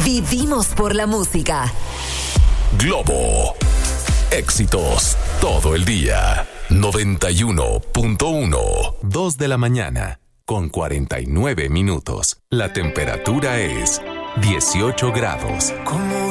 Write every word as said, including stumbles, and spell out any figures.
Vivimos por la música. Globo. Éxitos todo el día. noventa y uno punto uno. Dos de la mañana con cuarenta y nueve minutos. La temperatura es dieciocho grados. Como